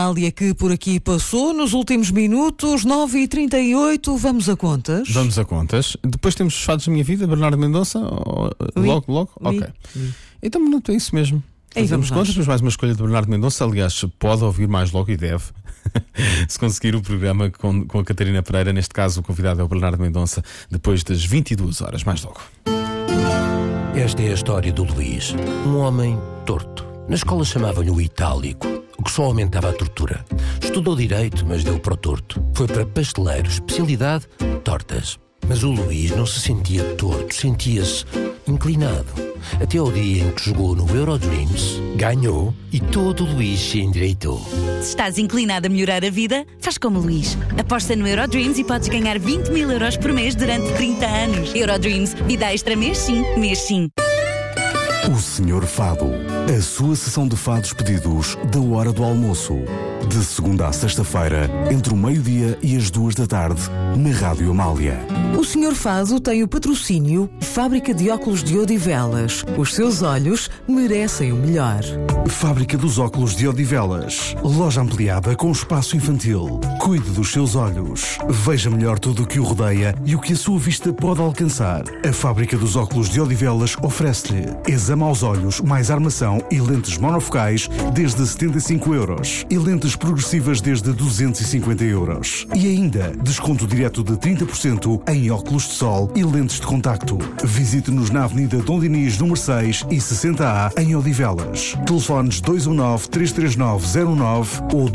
Amália, que por aqui passou nos últimos minutos, 9h38, vamos a contas. Vamos a contas. Depois temos os fados da minha vida, Bernardo Mendonça. Logo? Ok. Então não é isso mesmo. Fazemos contas, depois mais uma escolha de Bernardo Mendonça. Aliás, pode ouvir mais logo e deve. Se conseguir o programa com a Catarina Pereira, neste caso o convidado é o Bernardo Mendonça, depois das 22 horas, mais logo. Esta é a história do Luís, um homem torto. Na escola chamavam-lhe o itálico, o que só aumentava a tortura. Estudou direito, mas deu para o torto. Foi para pasteleiro, especialidade, tortas. Mas o Luís não se sentia torto, sentia-se inclinado. Até ao dia em que jogou no Eurodreams, ganhou e todo o Luís se endireitou. Se estás inclinado a melhorar a vida, faz como o Luís. Aposta no Eurodreams e podes ganhar 20 mil euros por mês durante 30 anos. Eurodreams, vida extra mês sim, mês sim. O Senhor Fado, a sua sessão de fados pedidos da hora do almoço. De segunda a sexta-feira, entre o meio-dia e as 2 da tarde, na Rádio Amália. O Senhor Fado tem o patrocínio Fábrica de Óculos de Odivelas. Os seus olhos merecem o melhor. Fábrica dos Óculos de Odivelas. Loja ampliada com espaço infantil. Cuide dos seus olhos. Veja melhor tudo o que o rodeia e o que a sua vista pode alcançar. A Fábrica dos Óculos de Odivelas oferece-lhe exame aos olhos, mais armação e lentes monofocais desde 75 euros. E lentes progressivas desde 250 euros. E ainda, desconto direto de 30% em óculos de sol e lentes de contacto. Visite-nos na Avenida Dom Dinis, número 6 e 60A, em Odivelas. Telefones 219-339-09 ou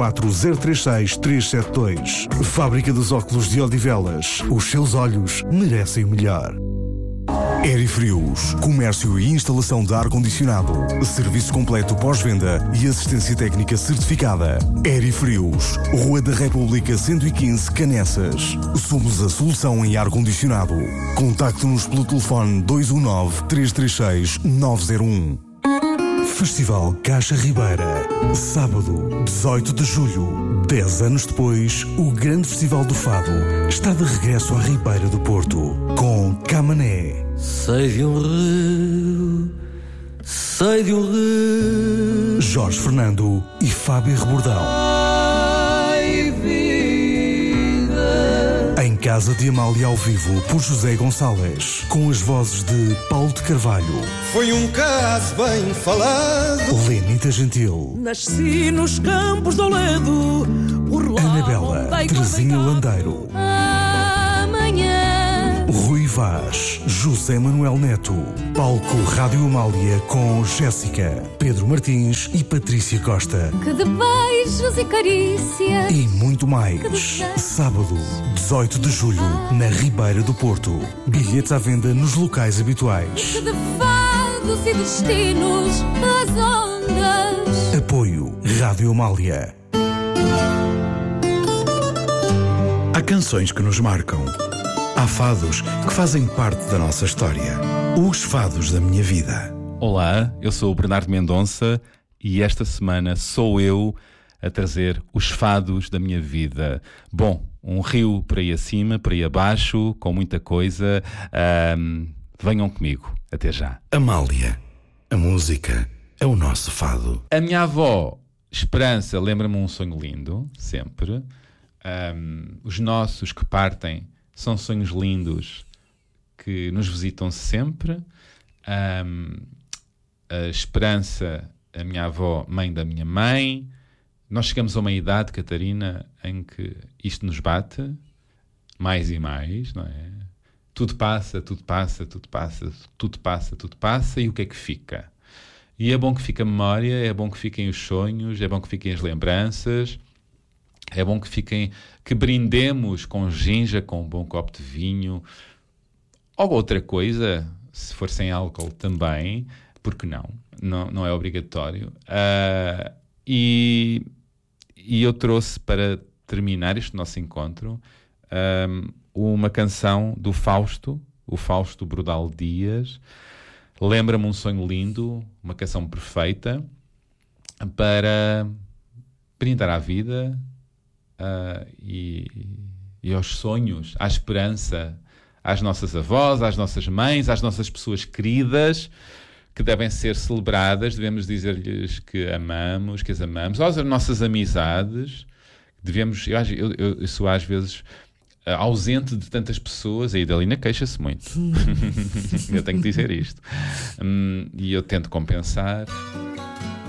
214-036-372. Fábrica dos Óculos de Odivelas. Os seus olhos merecem o melhor. Aerifrios, comércio e instalação de ar-condicionado, serviço completo pós-venda e assistência técnica certificada. Aerifrios, Rua da República 115, Canessas. Somos a solução em ar-condicionado. Contacte-nos pelo telefone 219-336-901. Festival Caixa Ribeira, sábado, 18 de julho. 10 anos depois, o grande Festival do Fado está de regresso à Ribeira do Porto, com Camané. Sei de um rio, Jorge Fernando e Fábio Rebordão. ai vida. Em Casa de Amália ao vivo por José Gonçalves, com as vozes de Paulo de Carvalho. Foi um caso bem falado. Lenita Gentil, Nasci nos campos de Oledo, por lá Anabela, montei Terezinha quase Landeiro, Amanhã. Rui Vaz, José Manuel Neto. Palco Rádio Amália com Jéssica, Pedro Martins e Patrícia Costa. Que de beijos e carícias. E muito mais. Sábado, 18 de julho, na Ribeira do Porto. Bilhetes à venda nos locais habituais. Que de fados e destinos as ondas. Apoio Rádio Amália. Há canções que nos marcam. Há fados que fazem parte da nossa história. Os fados da minha vida. Olá, eu sou o Bernardo Mendonça e esta semana sou eu a trazer os fados da minha vida. Bom, um rio por aí acima, por aí abaixo, com muita coisa. Venham comigo, até já. Amália, a música é o nosso fado. A minha avó, Esperança, lembra-me um sonho lindo, sempre. Os nossos que partem são sonhos lindos que nos visitam sempre. A Esperança, a minha avó, mãe da minha mãe. Nós chegamos a uma idade, Catarina, em que isto nos bate mais e mais, não é? Tudo passa, tudo passa, tudo passa, tudo passa, tudo passa, e o que é que fica? E é bom que fique a memória, é bom que fiquem os sonhos, é bom que fiquem as lembranças. É bom que brindemos com ginja, com um bom copo de vinho, ou outra coisa, se for sem álcool também, porque não é obrigatório. E eu trouxe para terminar este nosso encontro uma canção do Fausto, o Fausto Brodal Dias. Lembra-me um sonho lindo, uma canção perfeita para brindar à vida, e aos sonhos, à esperança, às nossas avós, às nossas mães, às nossas pessoas queridas que devem ser celebradas, devemos dizer-lhes que amamos, que as amamos, ou as nossas amizades, devemos, eu sou às vezes ausente de tantas pessoas, a Idalina queixa-se muito, eu tenho que dizer isto, e eu tento compensar.